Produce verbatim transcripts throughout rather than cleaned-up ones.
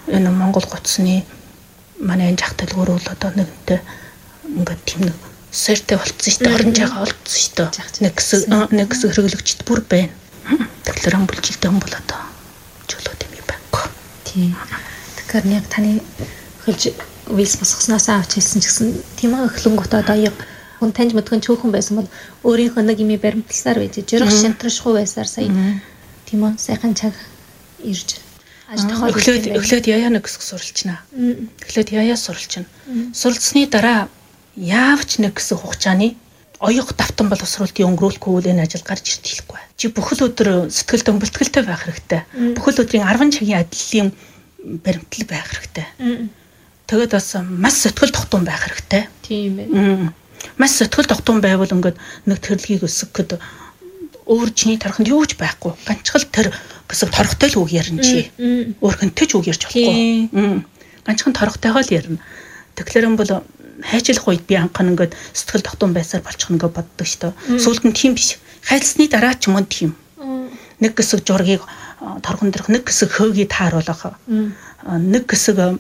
энэ Монгол гоцсны манай энэ жахтал өөрөө л одоо нэгэнтэй ингээд тийм нэг сэртэй болцсон шүү дээ. Орон жагаа болцсон шүү дээ. Нэг хэсэг нэг хэсэг хэрэглэгчд бүр байна. Тэгэхээр амбулжилтэй хүн бол одоо чөлөөд юм байхгүй. Тийм. Тэгэхээр яг таны хөлж вилс босгосноос авч хэлсэн ч гэсэн тийм ээ хөлөнгөт одоо яг хүн таньж мэдхэн чөөхөн байсан бол өөрийнхөө нэг юм баримтласаар байж жирэх шинтрашгүй байсаар сая тийм үү сайхан чаг ирж Өглөөд өглөөд яяа нэг хэсэг суралцнаа. Өглөөд яяа суралцна. Суралцсны дараа яавч нэг хэсэг хугацааны оёг давтан боловсруулалтын өнгөрүүлэхгүй үйл энэ ажил гарч ирж хэлэхгүй. Чи бүхэл өдөр сэтгэл дөмбөлтгөлтэй байх хэрэгтэй. Бүхэл өдрийн арван цагийн ажлын баримтлал байх хэрэгтэй. Тэгээд бас маш сэтгэл тогтун байх хэрэгтэй. Тийм ээ. Маш сэтгэл тогтун байвал ингээд нэг төрлөгийг өсгөхөд өөр чиний тарханд юу ч байхгүй. Ганцхан тэр гэсэн торхтой л үг ярина чи. Өөр хөнтэй ч үг ярьж болохгүй. Ганцхан торхтойгоо л ярина. Тэгэхээр юм бол хайчлах үед би анхан ингээд сэтгэл тогтун байсаар болчих нэгэ боддог шүү дээ. Сүүлд нь тийм биш. Хайлсны дараа ч юм уу тийм. Нэг хэсэг жургийг торгон дэрх, нэг хэсэг хөөгийг тааруулах. Нэг хэсэг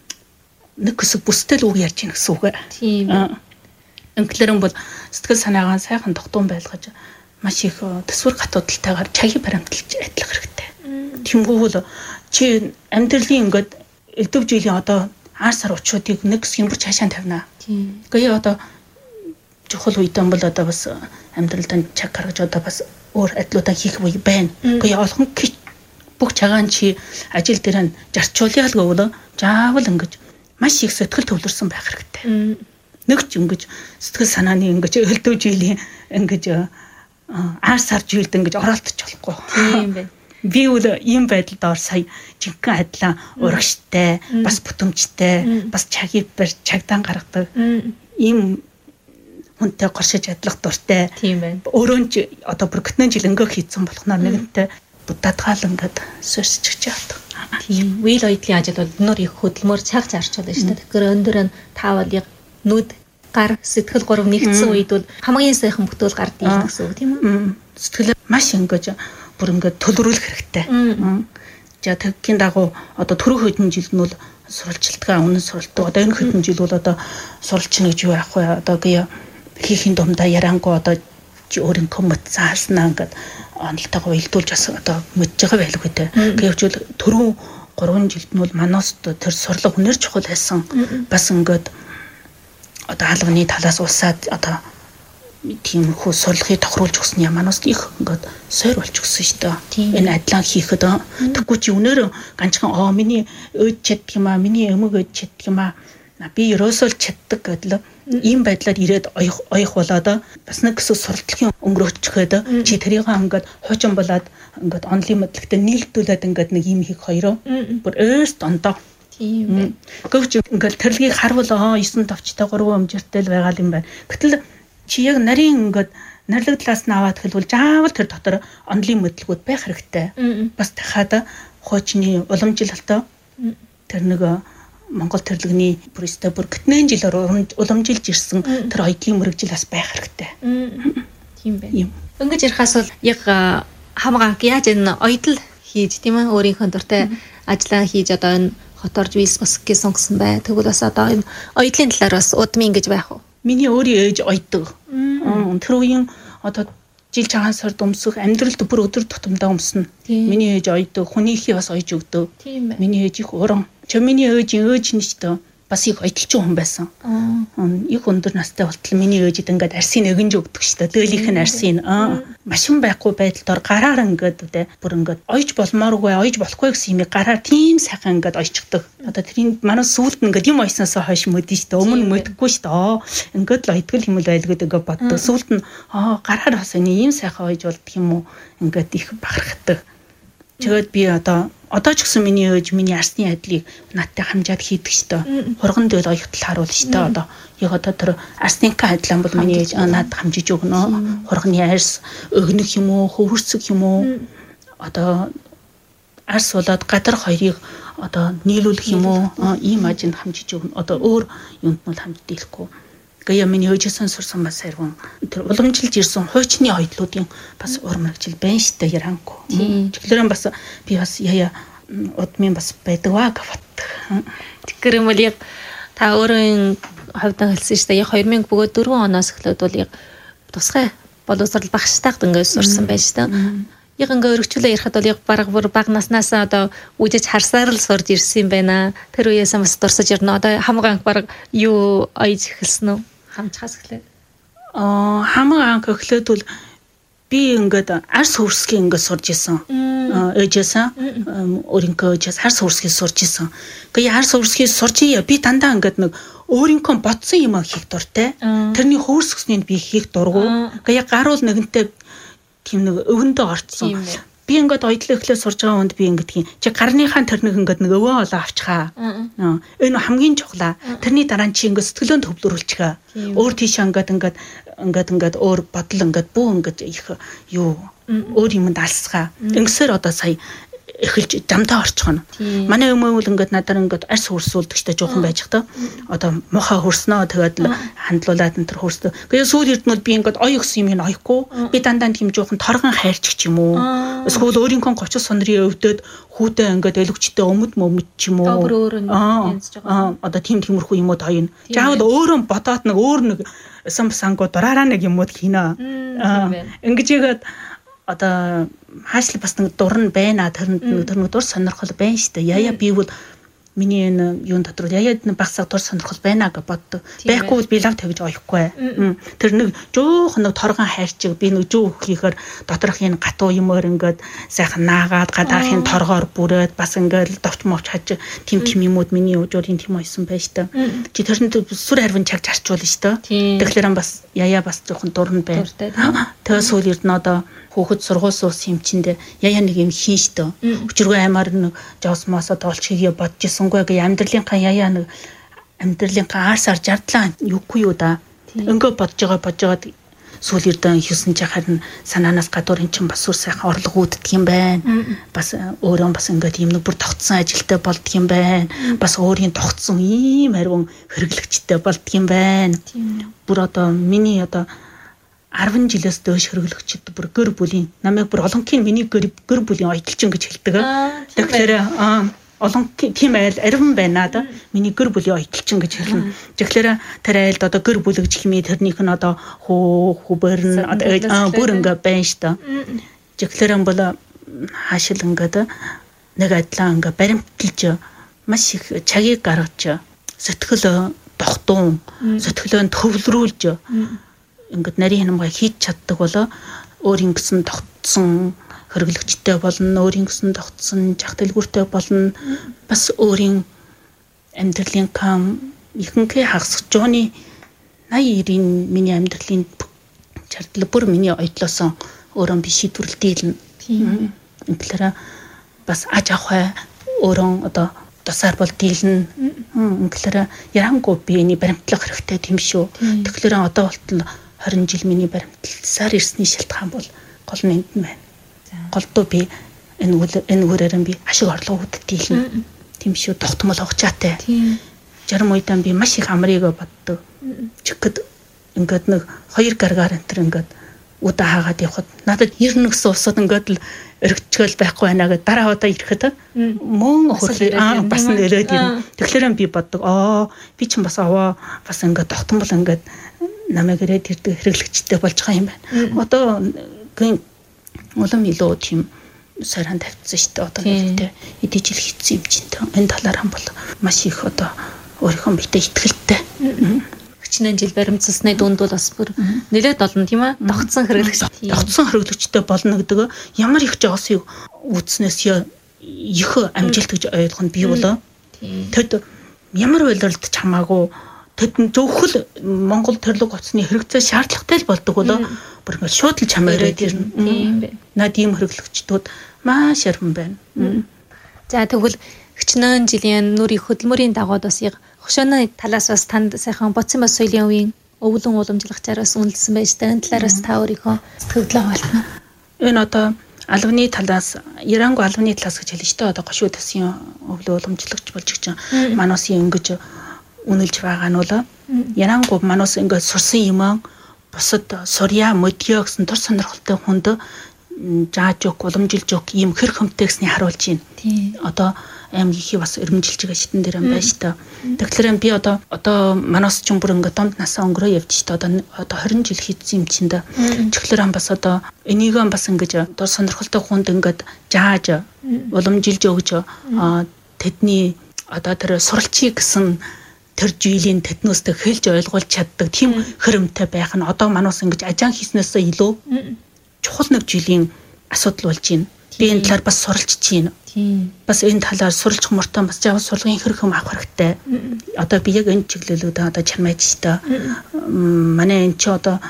нэг хэсэг бүстэл үг ярьж гин гэсэн үг. Тийм. Инглерэн бол сэтгэл санаагаа сайхан тогтун байлгаж маш их төсвөр гатуудалтайгаар чагийг баримталж ажиллах хэрэгтэй. Тэнгүүл чи амьдралын ингээд элдв жилийн одоо ар сар учруудыг нэг хэсгийн бүр цаашаа тавина. Тийм. Гэхдээ одоо чухал үедэн бол одоо бас амьдралд чаг гаргаж одоо бас өөр ажлуудаа хийх үе байна. Гэхдээ олхон бүх цагаан чи ажил дээр нь зарчуулъя л гэвэл заавал ингэж маш их сэтгэл төвлөрсөн байх хэрэгтэй. Нэг ч ингэж сэтгэл санааны ингэж элдв жилийн ингэж ар сар жилд ингэж оролдож болохгүй. Тийм байна. Би үл ийм байдалд ор сая жинхэнэ адилхан урагштай, бас бүтэмжтэй, бас чагийг барь чагдаан гаргадаг. Ийм хүнтэй горшиж ажиллах дуртай. Тийм байна. Өөрөө ч одоо бүр гитнэн жил өнгө хийцэн болохноор нэгэнтэй будадгаал ингээд сөрсөж чаддаг. Тийм. Үйл оюутлын ажил бол өнөр их хөдөлмөр цаг зарчаад байна шүү дээ. Тэгэхээр өндөр нь таавал яг нүд гар сэтгэл гурав нэгдсэн үед бол хамгийн сайхан бүтээл гардаг гэсэн үг тийм үү? Сэтгэл маш ингэж бүр ингээд төлөвлөх хэрэгтэй. За тэгхийн дагуу одоо түрүү хэдэн жилд нь бол сурвалжилтгаа өмнө суралцдаг. Одоо энэ хэдэн жил бол одоо суралцна гэж юу яах вэ? Одоо гээ хийхин думдаа ярангу одоо өөрийнхөө мэд заарснаа ингээд онолтойгоо илдүүлж бас одоо мэдж байгаа байлгүй дээ. Гэвч түрүү гурван жилд нь бол манаас тэр сурлаг үнэр чухал байсан. Бас ингээд одоо алганы талаас усаад одоо тийм хөө сурлагыг тохируулж өгсөн яманаас их ингээд сойр болж өгсөн шүү дээ. Энэ адлаа хийхэд тэггүй чи өнөр ганцхан оо миний өөд чаддаг юм аа, миний өмөг өөд чаддаг юм аа. Би ерөөсөө чаддаг гэдэл ийм байдлаар ирээд оёх оёх болоод бас нэг хэсэг сурталчилгын өнгөрөөчхөөд чи тэрийг ингээд хуучин болоод ингээд онлын мэдлэгтэй нийлдүүлээд ингээд нэг юм хийх хоёроо бүр eerst ондоо тийм. Гэвч ингээд тэрлэгийг харвал аа девять товчтой гурван амжилттай л байгаа юм байна. Гэтэл чи яг нарийн ингээд нарлагдлаас нь аваад хэлбэл заавал тэр дотор онлын мэдлэгүүд байх хэрэгтэй. Бас дахиад хуучны уламжлалтай тэр нэг Монгол тэрлэгний бүрээстэй бүр гитнэн жилээр уламжилж ирсэн тэр оюутны мөрөгжил бас байх хэрэгтэй. Тийм байна. Ингэж ярихаас бол яг хамгаалт яаж энэ оюутл хийж тийм ээ өөрийнхөө дуртай ажиллаа хийж одоо энэ хоторж вилс босгохыг сонгосон бай. Тэгвэл бас одоо энэ оюутлын талаар бас удмын гэж байх уу? Миний өөрийн ээж оюутдаг. Тэр үеийн одоо жил цагаан сард өмсөх амьдралд бүр өдөр тутамдаа өмснө. Миний ээж оюутдаг, хүнийхээ бас ойж өгдөг. Миний ээж их уран. Чи миний ээжийн ээж нь шүү дээ. Бас их оюуталчин хүн байсан. Их өндөр настай болтол миний ээжид ингээд арсын нэгэнж өгдөг шүү дээ. Дөөлийнх нь арсын машин байхгүй байдалд ор гараар ингээд үү бүр ингээд ойж болмооргүй ойж болохгүй гэсэн юм гараар тийм сайхан ингээд ойчдаг. Одоо тэрийн манай сүулт ингээд юм ойсноосоо хойш мөдөн шүү дээ. Өмнө мөдөггүй шүү дээ. Ингээд л ойдгол юм л байлгаад ингээд боддог. Сүулт нь аа гараар бас ийм сайхан ойж болдг юм уу? Ингээд их бахархдаг. Тэгээд би одоо одоо ч гэсэн миний ээж миний арсны айдлыг надтай хамжаад хийдэг шүү дээ. Хурган дээл оюутал харуул шүү дээ. Одоо яг одоо тэр арсныхаа айдлан бол миний ээж надад хамжиж өгнө. Хурганы арс өгнөх юм уу, хөвөрцөх юм уу? Одоо арс болоод гадар хоёрыг одоо нийлүүлэх юм уу? Ийм ажинд хамжиж өгнө. Одоо өөр юмд нь хамж дийлэхгүй. Гая миний өөжсөн сурсан бас хайрган тэр уламжилж ирсэн хуучны оюутлуудын бас урмагчил байна штэ ярангүй. Тэгэхээр бас би бас яя удмын бас байдаг аа гэвт. Тэгэхээр юм бол яг та өөрийн хувьдаа хэлсэн шүү дээ. Яг two thousand four оноос эхлээд бол яг тусгай боловсрал багштайд ингээд сурсан байж та. Яг ингээ өргөжлөө ярихад бол яг баг баг наснаас одоо үдэж харсаар л сурж ирсэн юм байна. Тэр үеэс бас дурсаж ирнэ. Одоо хамгаан баг юу ойж эхэлсэн үү? Хамчхаас эхлээд. Аа хамгаан эхлээд бол би ингээд арс хөрсгийн ингээд сурж исэн. Ээжээсээ өөрийнхөө ээжээс арс хөрсгийг сурж исэн. Гэхдээ арс хөрсгийг сурч ия би дандаа ингээд нэг өөрийнхөө бодсон юм хийх дуртай. Тэрний хөрсгснийг би хийх дургу. Гэхдээ яг гаруул нэгэнтэй тийм нэг өвөндөө орцсон. Би ингээд ойдлоо эхлээ сурж байгаа хүнд би ингээд тийм чи гарныхаа тэр нэг ингээд нэг өвөө олоо авчихаа. Энэ хамгийн чухлаа. Тэрний дараа чи ингээд сэтгэлөө төвлөрүүлчихээ. Өөр тийшээ ингээд ингээд ингээд ингээд өөр бодол ингээд бүү ингээд их юу өөр юмд алсгаа. Ингэсээр одоо сая эхэлж замдаа орчихно. Манай өмнө бол ингээд надаар ингээд арс хөрсүүлдэгчтэй жоохон байж хта. Одоо мохоо хөрснөө тэгээд л хандлуулаад энэ төр хөрстөө. Тэгээ сүүл эрдэнүүд би ингээд ой өгсөн юм ин ойхгүй. Би дандаа тийм жоохон торгон хайрч ч юм уу. Эсвэл өөрийнхөө гоцос сонрын өвдөд хүүтэй ингээд элүгчтэй өмд мөмд ч юм уу. Аа одоо тийм тиймэрхүү юмуд хоёно. Заавал өөрөө бодоод нэг өөр нэг самсангуу дураараа нэг юмуд хийнэ. Ингэж игээд одоо хаашл бас нэг дурн байна. Тэр тэр нэг дур сонирхол байна шүү дээ. Яя би бол миний энэ юун дотор яя багсаа дур сонирхол байна гэж боддог. Байхгүй бол би лав тавьж оёхгүй. Тэр нэг жоох нэг торгон хайрчиг би нэг жөө хийхээр доторх энэ гатуу юмөр ингээд сайхан наагаад гадаахын торгоор бүрээд бас ингээд довч мовч хаж тим тим юмуд миний уужуудын тим ойсон байж та. Чи тэрнээ сүр харвин чаг зарчуул шүү дээ. Тэгэхээр бас яя бас жоохон дурн байна. Тэгээ сүүл эрдэнэ одоо хүүхэд сургууль суусан юм чиндээ яя нэг юм хийн штэ. Өчргөө аймаар нэг жавсмаасаа тоолч хийе бодож ирсэнгүй гэ амьдралынхаа яя нэг амьдралынхаа арсаар жардлаа юугүй юу да. Өнгөө бодож байгаа бодож байгаа сүүл эрдэн хийсэн чи харин санаанаас гадуур эн чин бас үр сайхан орлого үүддэг юм байна. Бас өөрөө бас ингээд юм нэг бүр тогтсон ажилтай болдго юм байна. Бас өөрийн тогтсон ийм хариун хэрэглэгчтэй болдго юм байна. Бүр одоо миний одоо арван жилээс дөөш хэрэглэгчд бүр гэр бүлийн намайг бүр олонхын миний гэр гэр бүлийн оёдлчин гэж хэлдэг. Тэгэхээр олон тийм айл арван байна да. Миний гэр бүлийн оёдлчин гэж хэлнэ. Тэгэхээр тэр айлд одоо гэр бүлэгч хэмээ тэрнийх нь одоо хөө хүбэрн одоо бүр ингээ байна шүү дээ. Тэгэхээр бол хаашил ингээд нэг адилаа ингээ баримталж маш их чагийг гаргаж сэтгэл дохтун сэтгэлөө төвлөрүүлж ингээд нарийн хямгаа хийж чаддаг болоо өөрийн гэсэн тогтсон хэрэглэгчтэй болно, өөрийн гэсэн тогтсон жах дэлгүүртэй болно, бас өөрийн амьдралын кам ихэнхээ хагасч жооны eighty найн миний амьдралын чардл бүр миний ойдлоосон өөрөө би шийдвэрлэл дийлнэ. Тийм. Тэгэхээр бас аж ахуй өөрөө одоо тусаар бол дийлнэ. Тэгэхээр ярангуй би энийг баримтлах хэрэгтэй тийм шүү. Тэгэхээр одоо болтол twenty жил миний баримтлалсаар ирсний шалтгаан бол гол нь энд байна. Голдуу би энэ энэ үрээр нь би ашиг орлого үүдэх дийлнэ. Тийм шүү, тогтмол хугацаатай. Зарим үедээ би маш их амрыг боддог. Чигд ингээд нэг хоёр гаргаар энэ төр ингээд удаа хаагаад явхад надад ирнэ гэсэн усад ингээд л өргөчгөл байхгүй байна гэдэг дараа удаа ирэхэд мөн хөрлөө бас нэрээд ирнэ. Тэгэхээр би боддог. Аа би ч бас аваа бас ингээд тогтмол ингээд намайг ирээд ирдэг хэрэглэгчтэй болж байгаа юм байна. Одоо гин улам илүү тийм сархан тавьчихсан шүү дээ. Одоо нэгтэй эдий жил хийсэн юм чинь энэ талаар хам бол маш их одоо өөрийнхөө биетэй ихтгэлтэй. Хичнээн жил баримтсасны дүнд бол бас бүр нэлээд олон тийм ээ тогтсон хэрэглэгч. Тогтсон хэрэглэгчтэй болно гэдэг ямар их жоосыг үүснээс их амжилт гэж ойлгох нь бий болоо. Тэд ямар үйлрэлт ч хамаагүй тэд зөвхөн Монгол төрлөг оцны хэрэгцээ шаардлагатай л болдог болоо. Бүр ингээд шууд л чамаа ирээд ирнэ. Тийм бэ. Наад ийм хэрэглэгчдүүд маш ярхан байна. За тэгвэл хичнээн жилийн нүрийн хөдөлмөрийн дагууд бас яг хошооны талаас бас танд сайхан Боцсон бас соёлын үеийн өвлөн уламжлагчаар бас үнэлсэн байж та энэ талаараас та өөрийнхөө сэтгэлээ хуваалцна. Энэ одоо албаны талаас Ирангүй албаны талаас гэж хэлж штэ одоо гошуу тасын өвлөн уламжлагч болж чинь мануусын ингэж үнэлж байгаа нь бол Ирангүй мануус ингэж сурсан юм аа бусад сурья модио гэсэн тур сонирхолтой хүнд зааж өг уламжилж өг ийм хэр хөмтэй гэсний харуулж байна. Одоо аим ихий бас өргөмжилж байгаа шитэн дээр юм байна шүү дээ. Тэгэхээр би одоо одоо манаас ч бүр ингээд донд насаа өнгөрөө явж шүү дээ. Одоо одоо хорин жил хийсэн юм чинь да. Тэгэхээр бас одоо энийг бас ингээд одоо сонирхолтой хүнд ингээд жааж уламжилж өгж тэдний одоо тэр суралцыг гэсэн тэр жилийн тэднөөсөө хэлж ойлгуулж чаддаг тийм хөрөмтэй байх нь одоо манаас ингэж ажаан хийснээсээ илүү чухал нэг жилийн асуудал болж байна. Би энэ талаар бас суралцж байна. Бас энэ талаар суралцах мөртөө бас жаа сурлагын хэрэг юм авах хэрэгтэй. Одоо би яг энэ чиглэлүүдээ одоо чармайж та манай энэ ч одоо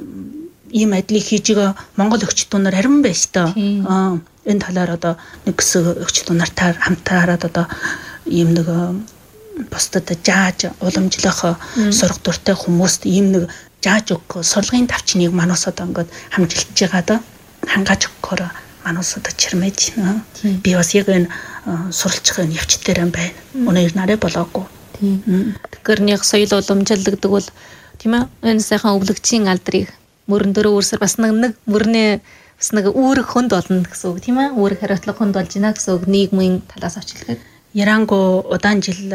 ийм ажлыг хийж байгаа Монгол өгчдүүд нар харин байж та. Аа энэ талаар одоо нэг хэсэг өгчдүүд нартай хамтаараад одоо ийм нэг бусдад жааж уламжлах сурах дуртай хүмүүст ийм нэг жааж өгөх сурлагын давчныг манаас одоо ингээд хамжилж байгаа да хангааж өгөхөөр манаас одоо чирмэж байна. Би бас яг энэ суралцах энэ явц дээр юм байна. Өнөр нараа болоогүй. Тэгэхээр нэг соёл уламжлалдаг бол тийм ээ энэ сайхан өвлөгчийн алдрыг мөрөн дөрөв өөрсөр бас нэг мөрнөө бас нэг үүрэг хөнд болно гэсэн үг тийм ээ. Үүрэг хариуцлага хөнд болж байна гэсэн үг нийгмийн талаас авч хэлэхэд Ярангу удаан жил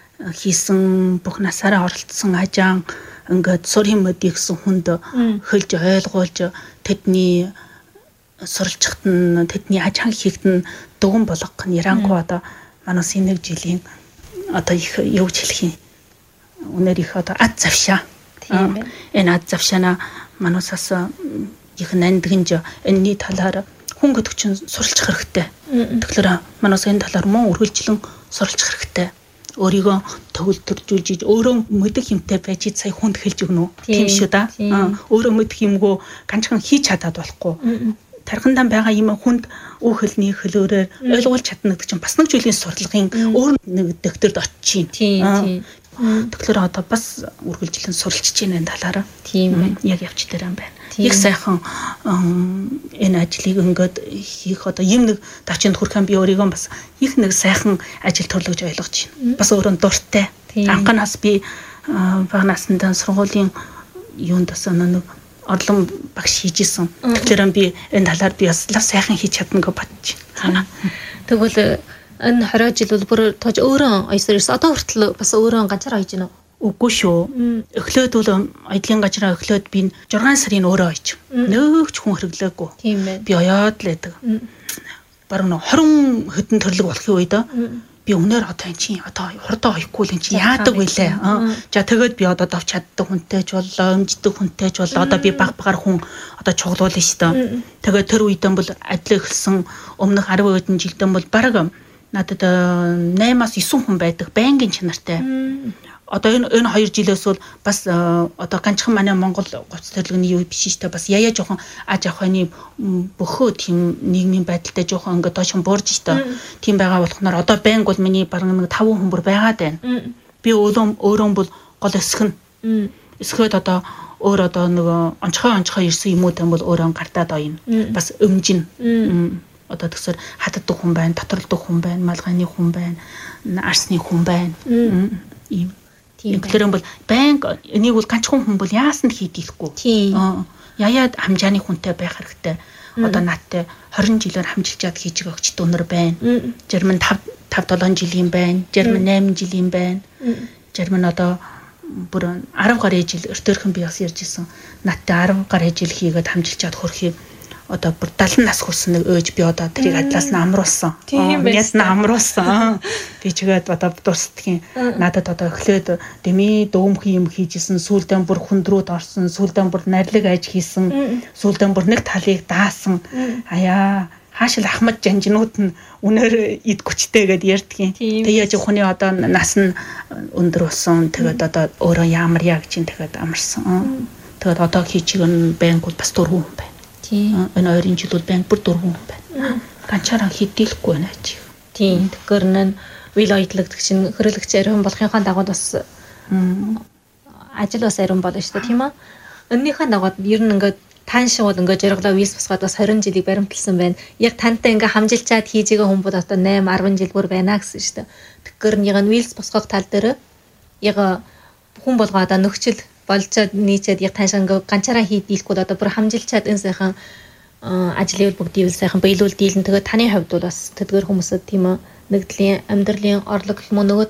хийсэн бүх насаараа оролцсон ажаан ингээд сурын мөдий гэсэн хүнд хөлж ойлгуулж тэдний суралцахт нь тэдний ажаан хийхт нь дугуун болгох нь Ярангу одоо манаас энэ нэг жилийн одоо их юу гэж хэлэх юм өнөр их одоо ад завшаа тийм энэ ад завшаана манасаас их нандгинж энэний талаар хүн гэдэг чинь суралцах хэрэгтэй. Тэгэхээр манаас энэ талаар мөн үргэлжлэн суралцах хэрэгтэй. Өөрийгөө төвлөржүүлж өөрөө мэдэх юмтай байж сая хүнд хэлж өгнө үү? Тийм шүү да. Өөрөө мэдэх юмгоо ганцхан хийж чадаад болохгүй. Тархандаа байгаа юм хүнд үг хэлний хөлөөрөөр ойлгуулж чадна гэдэг чинь бас нэг зүйлийн сурлагын өөр нэг докторд очиж чинь. Тэгэхээр одоо бас үргэлжлэн суралцж байна энэ талаараа. Тийм яг явж дээр юм байна. Их сайхан энэ ажлыг ингээд хийх одоо юм нэг давчинд хүрэхэн би өөрийгөө бас их нэг сайхан ажил төрлөж ойлгож байна. Бас өөрөө дуртай. Анханаас би багнаасандаа сургуулийн юунд бас нэг орлон багш хийжсэн. Тэгэхээр би энэ талаар би бас лав сайхан хийж чадна гэж бодож байна. Тэгвэл энэ хорой жил бол бүр тож өөрөө ойсорс одоо хүртэл бас өөрөө ганцаараа хийж байна уу? Үгүй шүү. Өглөөд бол аялын газраа өглөөд би зургаан сарын өөрөө ойч. Нөөгч хүн хэрэглээгүй. Тийм ээ. Би оёод л байдаг. Баруун двадцать хэдэн төрлөг болохын үед би өнөр одоо эн чинь одоо хурдаа оёхгүй л эн чинь яадаг вүлээ. За тэгээд би одоо давч чаддаг хүнтэйч боллоо, өмждөг хүнтэйч боллоо. Одоо би баг багаар хүн одоо чуглуулна шүү дээ. Тэгээд тэр үедэн бол ажил эхэлсэн өмнөх арван хэдэн жилдэн бол бараг надад наймаас девять хүн байдаг байнгын чанартай. Одоо энэ энэ хоёр жилээс бол бас одоо ганцхан манай Монгол гоц төрлөгийн юу биш шүү дээ. Бас яяа жоохон аж ахуйны бөхөө тийм нийгмийн байдалтай жоохон ингээд доошон буурж шүү дээ. Тийм байгаа болохоор одоо байнг бол миний бараг нэг таван хүн бүр байгаад байна. Би өөрөө өөрөө бол гол эсэх нь. Эсгээд одоо өөр одоо нэг онцгой онцгой ирсэн юмуд юм бол өөрөө гартаад ойно. Бас өмжин. Одоо тэгсэр хатдаг хүн байна, доторлдог хүн байна, малгайны хүн байна, арсны хүн байна. Ийм Тэгэхээр бол банк энийг бол ганцхан хүн бол яасан хийдихгүй. Яяад хамжааны хүнтэй байх хэрэгтэй. Одоо наадтай двадцать жилээр хамжилж чад хийж байгаа өгч дөнөр байна. Жирмэн five seven жилийн байна. Жирмэн eight жилийн байна. Жирмэн одоо бүр ten гаруй жил өртөөрхөн би бас ярьж исэн. Наадтай ten гаруй жил хийгээд хамжилж чад хөрхий одоо бүр seventy нас хүрсэн нэг өөж би одоо тэрийг адлаас нь амруулсан. Яс нь амруулсан. Би чигээд одоо дурсдгийн надад одоо эхлээд дэмий дөөмхий юм хийжсэн, сүүлдэн бүр хүндрүүд орсон, сүүлдэн бүр нарилэг аж хийсэн, сүүлдэн бүр нэг талыг даасан. Аяа хаашил ахмад жанжнууд нь үнээр ид гүчтэй гэд ярьдгийн. Тэгээ яаж хүний одоо нас нь өндөр болсон. Тэгээд одоо өөрөө ямар яа гэж тэгээд амарсан. Тэгээд одоо хийчих нь банкуд бас дөрвөн хүн байна. Энэ ойрын жилүүд банк бүр дөрвөн хүн байна. Ганцаараа хийдэлгүй байна чи. Тийм. Тэгэхээр нэн үйл ойдлогдох чинь хөрөлөгч ариун болохынхаа дагуу бас ажил бас ариун болно шүү дээ тийм үү? Өннийхээ дагуу ер нь ингээд тань шиг бол ингээд жаргалаа виз басгаад бас twenty жилийг баримталсан байна. Яг тантай ингээд хамжилчаад хийж байгаа хүмүүс одоо eight ten жил бүр байна гэсэн шүү дээ. Тэгэхээр нэг нь виз босгох тал дээр яг хүн болгоо одоо нөхцөл болцоод нийцээд яг таашаа ингээ ганцаараа хийдэлгүй одоо бүр хамжилчаад энэ сайхан ажлыг бүгдийг сайхан биелүүл дийлэн тэгээд таны хувьд бол бас тэдгээр хүмүүсэд тийм үү нэгдлийн амьдралын орлого гэх юм уу нөгөө